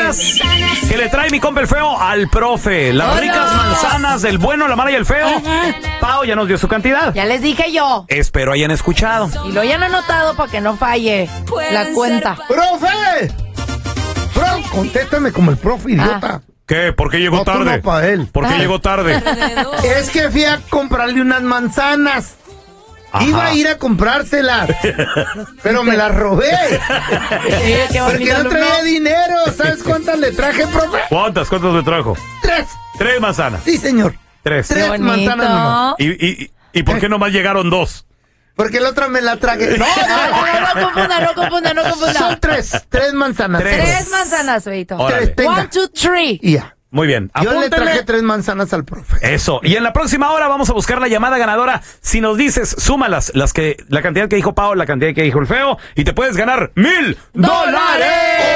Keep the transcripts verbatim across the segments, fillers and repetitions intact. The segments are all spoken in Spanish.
manzanas que le trae mi compa el feo al profe. Las Hola. ricas manzanas del bueno, la mala y el feo. Pao ya nos dio su cantidad. Ya les dije yo. Espero hayan escuchado. Y lo hayan anotado para que no falle la cuenta. ¡Profe! Profe, contéstame como el profe, idiota. ¿Qué? ¿Por qué llegó No, tú tarde? no, pa' él. ¿Por qué Ah. llegó tarde? Es que fui a comprarle unas manzanas. Ajá. Iba a ir a comprárselas, pero me las robé. Sí, qué Porque bonito no alumno. traía dinero. ¿Sabes cuántas le traje, profe? ¿Cuántas? ¿Cuántas le trajo? Tres. Tres manzanas. Sí, señor. Tres. Tres Qué manzanas nomás. ¿Y, y, y por qué nomás llegaron dos? Porque la otra me la tragué. No, No, no, no, no confunda, no confunda, no confunda. son tres. Tres manzanas. Tres. Tres manzanas, Feito. Órale. Tres, tenga. One, two, three. Y ya. Muy bien. Yo le Apúntenle. traje tres manzanas al profe. Eso. Y en la próxima hora vamos a buscar la llamada ganadora. Si nos dices, súmalas, las que, la cantidad que dijo Pao, la cantidad que dijo el feo, y te puedes ganar mil dólares.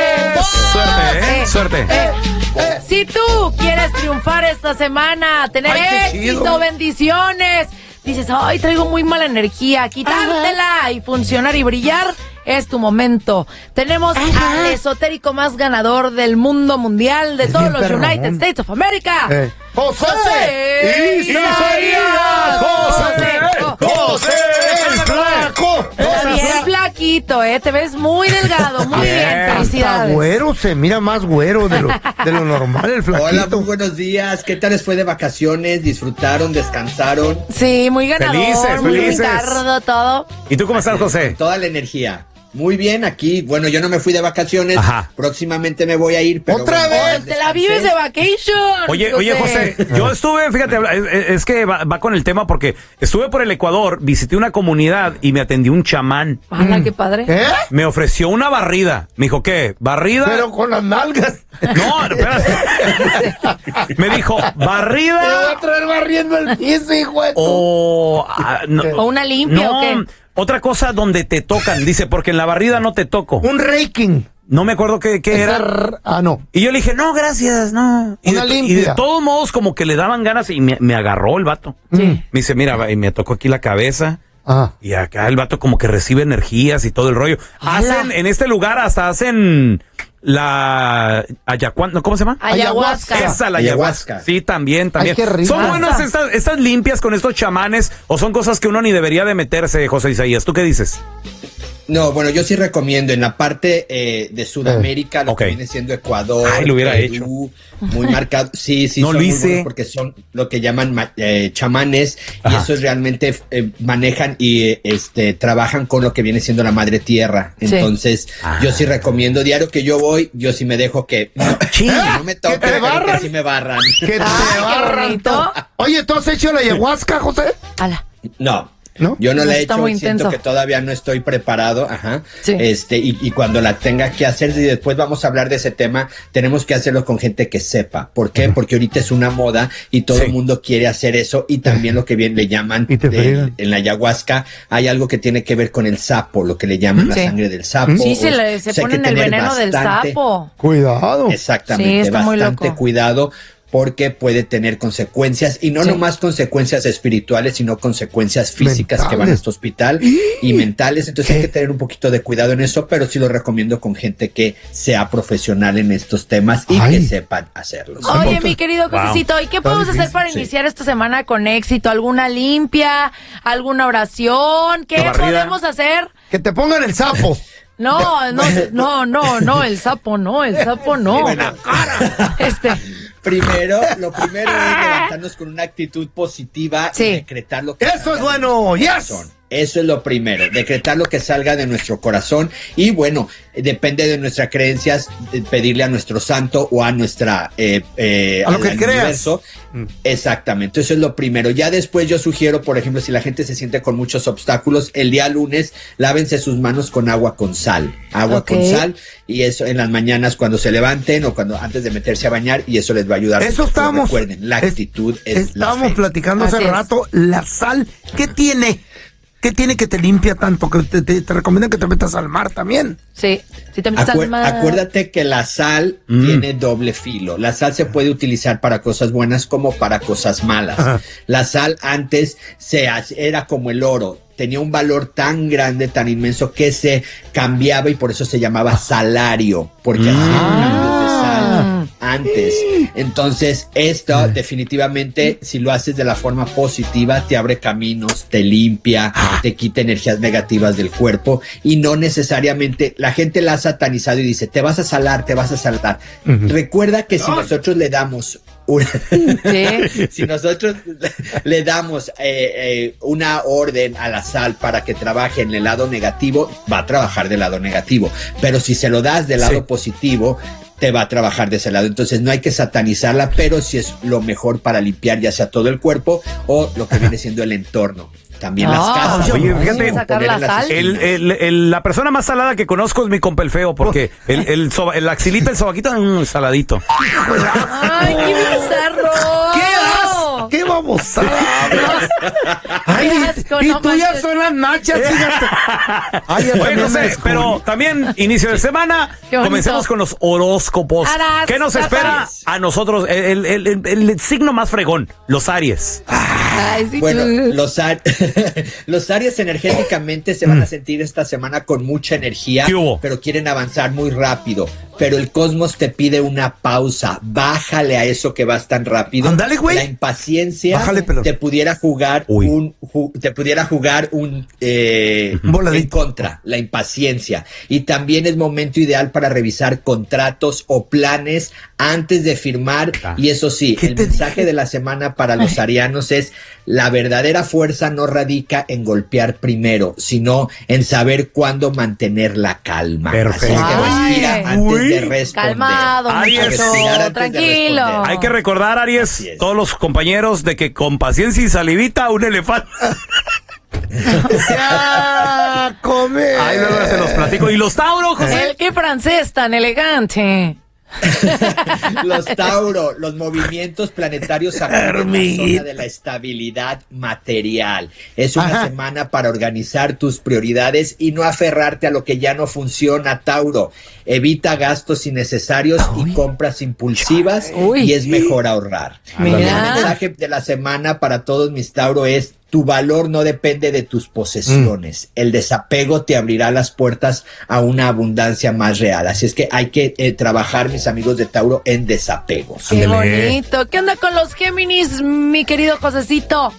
Suerte, ¿eh? Eh, Suerte. eh, Si tú quieres triunfar esta semana, tener Ay, qué éxito, chido. bendiciones, dices, ay, traigo muy mala energía, quitártela y funcionar y brillar, es tu momento. Tenemos al esotérico más ganador del mundo mundial, de Es todos bien los perrón. United States of America. Eh. ¡José! José ¡Isaías! ¡José! ¡José el flaco! Está bien flaquito, eh, te ves muy delgado, muy bien, Hasta felicidades. güero, se mira más güero de lo, de lo normal el flaquito. Hola, muy buenos días. ¿Qué tal les fue de vacaciones? ¿Disfrutaron? ¿Descansaron? Sí, muy ganador, Felices, muy felices. Ricardo, todo. ¿Y tú cómo estás, José? Toda la energía. Muy bien, aquí. Bueno, yo no me fui de vacaciones. Ajá. Próximamente me voy a ir. Pero ¿Otra bueno, vez? Te la vives de vacation. Oye, oye, José, yo estuve, fíjate, es, es que va, va con el tema porque estuve por el Ecuador, visité una comunidad y me atendió un chamán. ¡Hala, qué padre! ¿Eh? Me ofreció una barrida. Me dijo, ¿qué? ¿Barrida? Pero con las nalgas. No, espérate. Me dijo, Te voy ¿barrida a traer barriendo el piso, hijo de tu- o... ah, no, ¿O una limpia no, o qué? otra cosa donde te tocan. Dice, porque en la barrida no te toco. Un raking. No me acuerdo qué, qué Esa era. r- Ah, no. Y yo le dije, no, gracias, no. Y Una de, y limpia. de todos modos, como que le daban ganas y me, me agarró el vato. Sí. Me dice, mira, va, y me tocó aquí la cabeza. Ah. Y acá el vato como que recibe energías y todo el rollo. ¡Hala! Hacen, en este lugar hasta hacen la ayahuasca, ¿no? ¿Cómo se llama? Ayahuasca. Esa, la ayahuasca. Ayahuasca. Sí, también, también. Ay, qué rico. ¿Son buenas Pasa. estas, estas limpias con estos chamanes o son cosas que uno ni debería de meterse, José Isaías? ¿Tú qué dices? No, bueno, yo sí recomiendo en la parte eh, de Sudamérica, lo ok. que viene siendo Ecuador, Ay, lo hubiera Perú, muy marcado. Sí, sí, No son lo muy hice. buenos porque son lo que llaman ma- eh, chamanes Ajá. y esos realmente eh, manejan y eh, este trabajan con lo que viene siendo la madre tierra. Sí. Entonces, Ah. yo sí recomiendo diario que yo voy, yo sí me dejo que no, Sí. que no me toquen, ¿Que te pero que barran? sí me barran. Que te Ay, qué barran bonito. todo. Oye, ¿tú has hecho la ayahuasca, José? ¡Hala! No. ¿No? Yo no No, la he está hecho, muy siento intenso. que todavía no estoy preparado, ajá. Sí. Este, y, y cuando la tenga que hacer, y después vamos a hablar de ese tema, tenemos que hacerlo con gente que sepa. ¿Por qué? Porque ahorita es una moda y todo Sí. el mundo quiere hacer eso, y también lo que bien le llaman Y te de- friegan. en la ayahuasca, hay algo que tiene que ver con el sapo, lo que le llaman la Sí. sangre del sapo. Sí, o- se, le, se o sea, hay que ponen el tener veneno del bastante- sapo. Cuidado. Exactamente, Sí, está muy bastante loco. cuidado porque puede tener consecuencias y no Sí. nomás consecuencias espirituales, sino consecuencias físicas que van a Mentales. este hospital y mentales. Entonces hay ¿Qué? que tener un poquito de cuidado en eso, pero sí lo recomiendo con gente que sea profesional en estos temas y Ay. que sepan hacerlos. Oye, mi querido Wow. Josecito, ¿y qué podemos difícil, hacer para sí. iniciar esta semana con éxito? ¿Alguna limpia? ¿Alguna oración? ¿Qué ¿La barrida? podemos hacer? Que te pongan el sapo. No, no, no, no, no, el sapo no, el sapo no. Este, Primero, lo primero es levantarnos con una actitud positiva Sí. y decretar lo que Eso salga es de bueno, nuestro yes. corazón. Eso es lo primero, decretar lo que salga de nuestro corazón y bueno, eh, depende de nuestras creencias, eh, pedirle a nuestro santo o a nuestra eh, eh, A lo al- que al creas. universo. Exactamente, eso es lo primero. Ya después yo sugiero, por ejemplo, si la gente se siente con muchos obstáculos, el día lunes lávense sus manos con agua con sal, agua Ok. con sal y eso en las mañanas cuando se levanten o cuando antes de meterse a bañar y eso les va a ayudar. Eso Pero estábamos. recuerden, la es- actitud es, la Estábamos fe. platicando hace Así es. rato. La sal, ¿qué tiene? ¿Qué tiene que te limpia tanto? Que te, te, te recomiendan que te metas al mar también. sí, si te metes Acuer- al mar. acuérdate que la sal Mm. tiene doble filo. La sal se puede utilizar para cosas buenas como para cosas malas. Ajá. La sal antes se ha- era como el oro. Tenía un valor tan grande, tan inmenso que se cambiaba y por eso se llamaba salario. Porque hacían cambios de sal. antes. Entonces, esto definitivamente, si lo haces de la forma positiva, te abre caminos, te limpia, te quita energías negativas del cuerpo y no necesariamente, la gente la ha satanizado y dice, te vas a salar, te vas a salar. Uh-huh. Recuerda que si nosotros le damos una, ¿sí? si nosotros le damos eh, eh, una orden a la sal para que trabaje en el lado negativo, va a trabajar del lado negativo, pero si se lo das del lado sí. positivo, te va a trabajar de ese lado. Entonces no hay que satanizarla, pero sí es lo mejor para limpiar ya sea todo el cuerpo o lo que viene siendo el entorno. También oh, las casas. Oye, fíjate, la, sal. El, el, el, la persona más salada que conozco es mi compa el feo, porque el, el, soba, el axilita, el sobaquito, mmm, saladito. ¡Ay, qué bizarro! ¿Qué asco? ¿Qué vamos a Ay, qué asco, y no tú ya son las nachas, fíjate. Ay, ya Oye, no sé, pero también inicio de semana, comencemos con los horóscopos. Aras, ¿Qué nos espera Aries. a nosotros? El, el, el, el, el signo más fregón, los Aries. Ay, sí, bueno, los Aries. Los Aries energéticamente se van a sentir esta semana con mucha energía, pero quieren avanzar muy rápido. Pero el cosmos te pide una pausa. Bájale a eso que vas tan rápido. Ándale, güey. La impaciencia Bájale, te pudiera jugar Uy. un ju, te pudiera jugar un eh, en contra, la impaciencia. Y también es momento ideal para revisar contratos o planes antes de firmar. Ah. Y eso sí, el mensaje dije? de la semana para los arianos es: la verdadera fuerza no radica en golpear primero, sino en saber cuándo mantener la calma. Perfecto. Así que respira Ay. antes Uy. de responder. Calmado, Aries, tranquilo. Hay que recordar, Aries, todos los compañeros, de que con paciencia y salivita un elefante. ¡Ya, come! Ay, luego se los platico. ¿Y los Tauro, José? El qué francés tan elegante. Los Tauro, los movimientos planetarios acuden en la zona de la estabilidad material. Es una Ajá. semana para organizar tus prioridades y no aferrarte a lo que ya no funciona, Tauro. Evita gastos innecesarios Uy. y compras impulsivas Uy. y es mejor ahorrar. Mira. El mensaje de la semana para todos mis Tauro es: tu valor no depende de tus posesiones. Mm. El desapego te abrirá las puertas a una abundancia más real. Así es que hay que eh, trabajar, mis amigos de Tauro, en desapegos. ¡Qué bonito! ¿Qué onda con los Géminis, mi querido Josecito?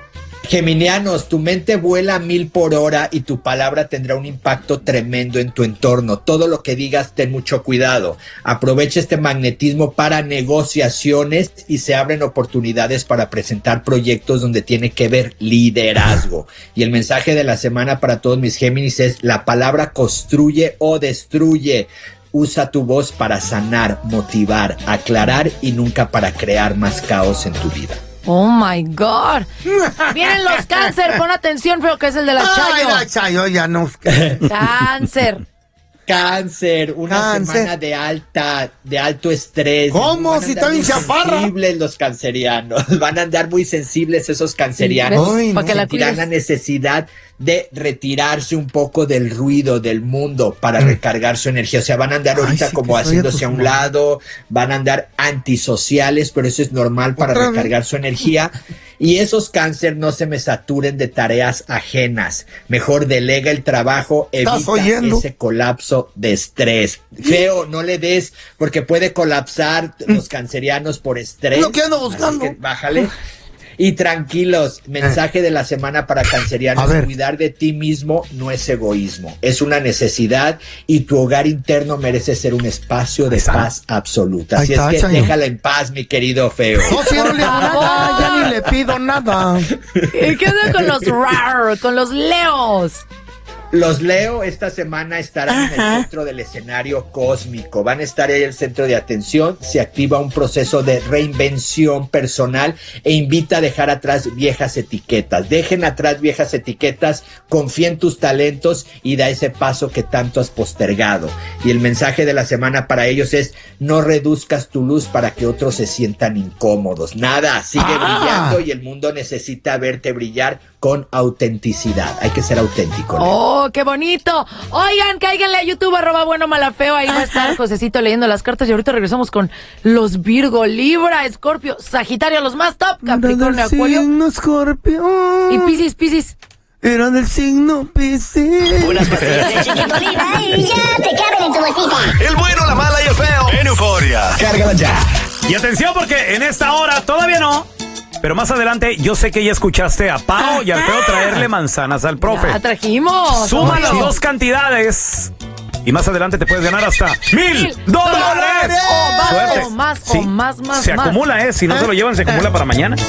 Geminianos, tu mente vuela a mil por hora y tu palabra tendrá un impacto tremendo en tu entorno. Todo lo que digas, ten mucho cuidado. Aprovecha este magnetismo para negociaciones y se abren oportunidades para presentar proyectos donde tiene que ver liderazgo. Y el mensaje de la semana para todos mis Géminis es: la palabra construye o destruye. Usa tu voz para sanar, motivar, aclarar y nunca para crear más caos en tu vida. Oh my God. Vienen los Cáncer, pon atención, feo, que es el de la Chayo. Ay, la Chayo ya no. Cáncer. Cáncer, una Cáncer. semana de alta, de alto estrés. ¿Cómo? Si está bien chaparra. Sensibles los cancerianos, van a andar muy sensibles esos cancerianos. Ay, no. Sentirán la, la necesidad de retirarse un poco del ruido del mundo para mm. recargar su energía. O sea, van a andar ahorita Ay, sí, como haciéndose a un lado, van a andar antisociales, pero eso es normal para Otra recargar vez. su energía. Y esos Cáncer, no se me saturen de tareas ajenas. Mejor delega el trabajo, evita ese colapso de estrés. Feo, no le des, porque puede colapsar los cancerianos por estrés. Lo que ando buscando. Así que bájale. Y tranquilos, mensaje de la semana para cancerianos: cuidar de ti mismo no es egoísmo, es una necesidad y tu hogar interno merece ser un espacio de paz absoluta. Así es que Chayo. déjala en paz, mi querido feo. No, si no le hago nada, ya ni le pido nada. ¿Qué onda con los rar, con los leos? Los Leo esta semana estarán Ajá. en el centro del escenario cósmico, van a estar ahí en el centro de atención, se activa un proceso de reinvención personal e invita a dejar atrás viejas etiquetas. Dejen atrás viejas etiquetas, confía en tus talentos y da ese paso que tanto has postergado. Y el mensaje de la semana para ellos es: no reduzcas tu luz para que otros se sientan incómodos. Nada, sigue ah. brillando y el mundo necesita verte brillar con autenticidad. Hay que ser auténtico, ¿no? ¡Oh, qué bonito! Oigan, cáiganle a YouTube, arroba bueno malafeo. Ahí va a estar Josecito leyendo las cartas. Y ahorita regresamos con los Virgo, Libra, Escorpio, Sagitario, los más top, Capricornio, Acuario. Signo Escorpio. Y Piscis, Piscis. Era del signo Piscis. Unas pastillas de chiquipolina y ya te caben en tu bolsita. El bueno, la mala y el feo. En Euforia. Descárgala ya. Y atención porque en esta hora todavía no, pero más adelante yo sé que ya escuchaste a Pao y al Feo traerle manzanas al profe. Ya trajimos. Suma las dos cantidades y más adelante te puedes ganar hasta mil dólares. O más, Suerte. o más, Sí, o más, más, se más. acumula, ¿eh? Si no se lo llevan, se acumula para mañana.